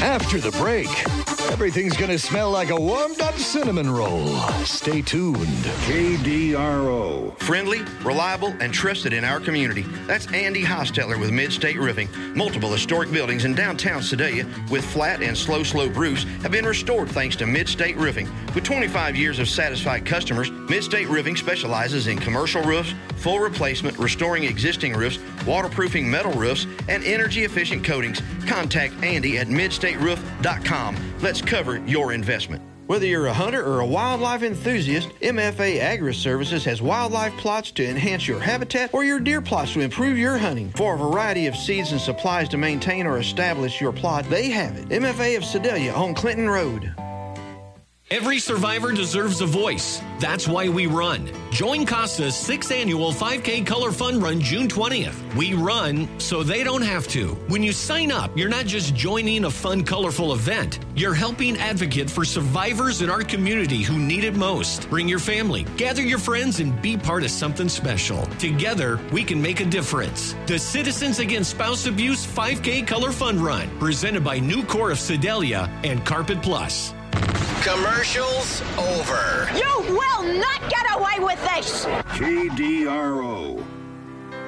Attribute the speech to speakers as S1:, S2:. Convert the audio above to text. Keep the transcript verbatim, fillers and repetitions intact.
S1: After the break, everything's going to smell like a warmed-up cinnamon roll. Stay tuned. K D R O.
S2: Friendly, reliable, and trusted in our community. That's Andy Hosteller with Mid-State Roofing. Multiple historic buildings in downtown Sedalia with flat and slow slope roofs have been restored thanks to Mid-State Roofing. With twenty-five years of satisfied customers, Mid-State Roofing specializes in commercial roofs, full replacement, restoring existing roofs, waterproofing metal roofs, and energy-efficient coatings. Contact Andy at mid state roof dot com. Let's cover your investment. Whether you're a hunter or a wildlife enthusiast, M F A Agri-Services has wildlife plots to enhance your habitat or your deer plots to improve your hunting. For a variety of seeds and supplies to maintain or establish your plot, they have it. M F A of Sedalia on Clinton Road.
S3: Every survivor deserves a voice. That's why we run. Join Costa's sixth annual five K Color Fun Run June twentieth. We run so they don't have to. When you sign up, you're not just joining a fun, colorful event. You're helping advocate for survivors in our community who need it most. Bring your family, gather your friends, and be part of something special. Together, we can make a difference. The Citizens Against Spouse Abuse five K Color Fun Run, presented by Nucor of Sedalia and Carpet Plus.
S4: Commercials over.
S5: You will not get away with this!
S1: K D R O.